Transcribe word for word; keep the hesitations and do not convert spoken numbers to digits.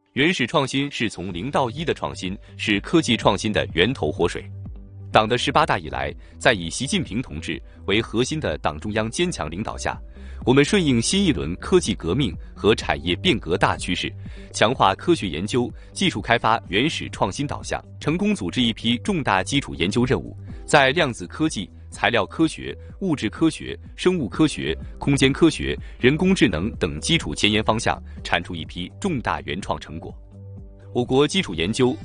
原始创新是从零到一的创新，是科技创新的源头活水。党的十八大以来，在以习近平同志为核心的党中央坚强领导下，我们顺应新一轮科技革命和产业变革大趋势，强化科学研究、技术开发原始创新导向，成功组织一批重大基础研究任务，在量子科技、材料科学、物质科学、生物科学、空间科学、人工智能等基础前沿方向产出一批重大原创成果。我国基础研究